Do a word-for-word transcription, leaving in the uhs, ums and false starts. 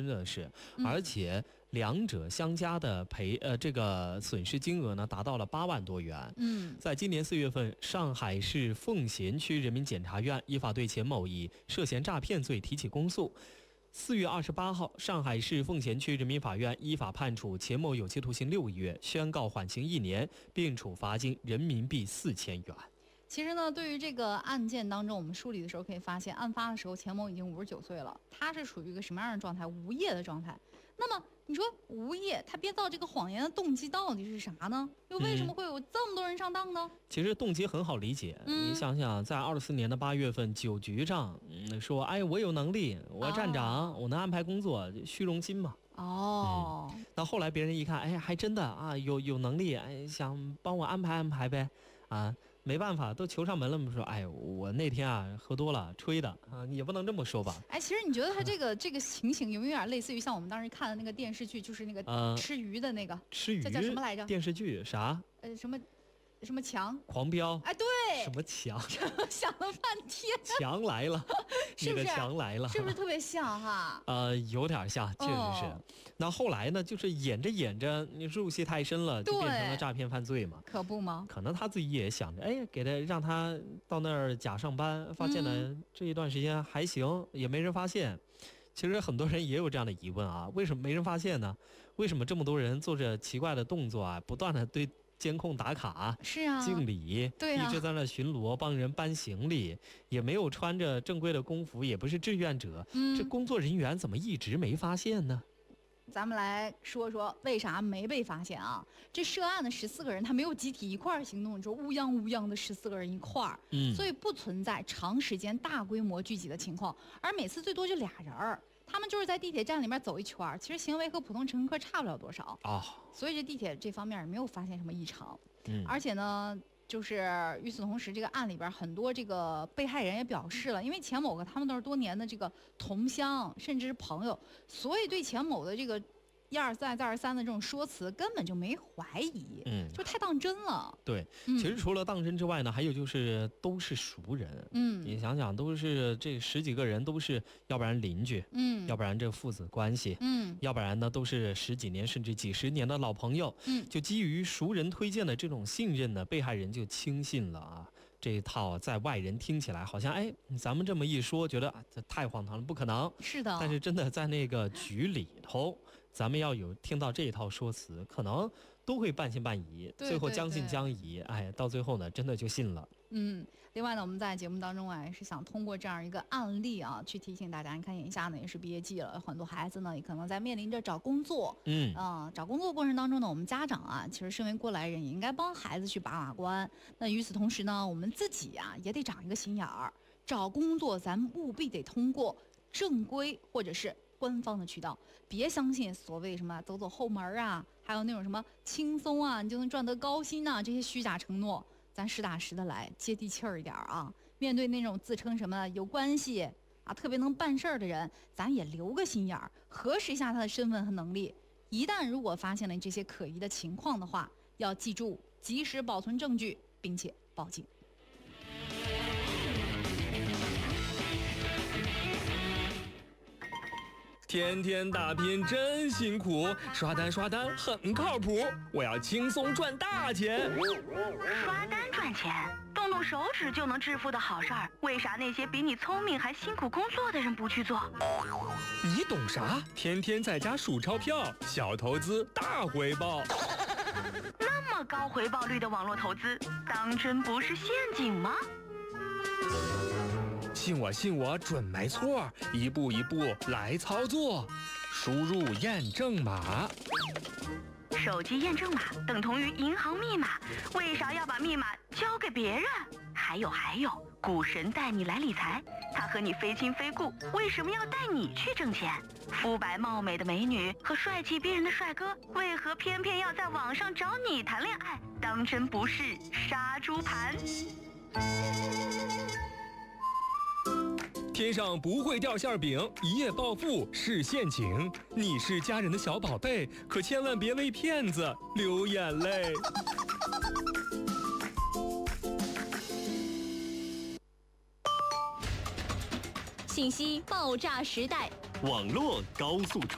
真的是，而且两者相加的赔呃这个损失金额呢达到了八万多元。 嗯， 在今年四月份，上海市奉贤区人民检察院依法对钱某以涉嫌诈骗罪提起公诉。四月二十八号，上海市奉贤区人民法院依法判处钱某有期徒刑六个月，宣告缓刑一年，并处罚金人民币四千元。 其实呢，对于这个案件当中，我们梳理的时候可以发现，案发的时候钱某已经五十九岁了，他是处于一个什么样的状态？无业的状态。那么你说无业，他编造这个谎言的动机到底是啥呢？又为什么会有这么多人上当呢？ 嗯、其实动机很好理解，嗯、你想想，在二四年的八月份，酒局上，嗯，说，哎，我有能力，我站长，哦、我能安排工作，虚荣心嘛。 哦， 嗯，那后来别人一看，哎，还真的啊，有有能力，哎，想帮我安排安排呗，啊，没办法，都求上门了嘛，说，哎，我那天啊喝多了，吹的啊，也不能这么说吧。 哎，其实你觉得他这个、嗯、这个情形有没有点类似于像我们当时看的那个电视剧，就是那个吃鱼的那个，呃、 吃鱼这叫什么来着？ 电视剧啥？ 呃，什么？什么强狂飙？ 哎，对， 什么强？ 想了半天， 强来了， 是不是？ 强来了， 是不是特别像哈？ 呃，有点像，确实是。哦、那后来呢，就是演着演着，你入戏太深了，就变成了诈骗犯罪嘛。 可不吗？ 可能他自己也想着，哎，给他让他到那儿假上班，发现呢、嗯、这一段时间还行，也没人发现。其实很多人也有这样的疑问啊，为什么没人发现呢？为什么这么多人做着奇怪的动作啊，不断的对监控打卡， 是啊， 敬礼， 对啊， 一直在那巡逻，帮人搬行李，也没有穿着正规的工服，也不是志愿者，嗯，这工作人员怎么一直没发现呢？ 咱们来说说为啥没被发现啊？这涉案的十四个人，他没有集体一块儿行动，你说乌泱乌泱的十四个人一块儿，嗯，所以不存在长时间大规模聚集的情况，而每次最多就俩人儿。他们就是在地铁站里面走一圈，其实行为和普通乘客差不了多少啊、哦，所以这地铁这方面也没有发现什么异常。嗯，而且呢，就是与此同时，这个案里边很多这个被害人也表示了，因为钱某和他们都是多年的这个同乡，甚至是朋友，所以对钱某的这个一而再再而三的这种说辞根本就没怀疑，嗯，就太当真了。 对，嗯、其实除了当真之外呢，还有就是都是熟人，嗯，你想想，都是这十几个人都是，要不然邻居，嗯，要不然这父子关系，嗯，要不然呢都是十几年甚至几十年的老朋友，嗯，就基于熟人推荐的这种信任呢，被害人就轻信了啊。这一套在外人听起来好像，哎，咱们这么一说，觉得啊，这太荒唐了，不可能。 是的。 但是真的在那个局里头，咱们要有听到这一套说辞，可能都会半信半疑， 对对对， 最后将信将疑，哎，到最后呢，真的就信了。 嗯，另外呢，我们在节目当中啊，也是想通过这样一个案例啊，去提醒大家。你看，眼下呢也是毕业季了，很多孩子呢也可能在面临着找工作。嗯啊、呃，找工作过程当中呢，我们家长啊，其实身为过来人，也应该帮孩子去把把关。那与此同时呢，我们自己啊也得长一个心眼儿，找工作咱们务必得通过正规或者是官方的渠道，别相信所谓什么走走后门啊，还有那种什么轻松啊，你就能赚得高薪啊，这些虚假承诺。咱实打实的来，接地气儿一点啊！面对那种自称什么有关系啊、特别能办事儿的人，咱也留个心眼儿，核实一下他的身份和能力。一旦如果发现了这些可疑的情况的话，要记住及时保存证据，并且报警。 天天打拼真辛苦，刷单刷单很靠谱，我要轻松赚大钱。 刷单赚钱，动动手指就能致富的好事儿，为啥那些比你聪明还辛苦工作的人不去做？ 你懂啥？天天在家数钞票，小投资大回报。 那么高回报率的网络投资，当真不是陷阱吗？ 信我信我准没错，一步一步来操作，输入验证码。 手机验证码等同于银行密码，为啥要把密码交给别人？还有还有，股神带你来理财，他和你非亲非故，为什么要带你去挣钱？肤白貌美的美女和帅气逼人的帅哥，为何偏偏要在网上找你谈恋爱？当真不是杀猪盘？ 天上不会掉馅饼，一夜暴富是陷阱。你是家人的小宝贝，可千万别为骗子流眼泪。 信息爆炸时代， 网络高速传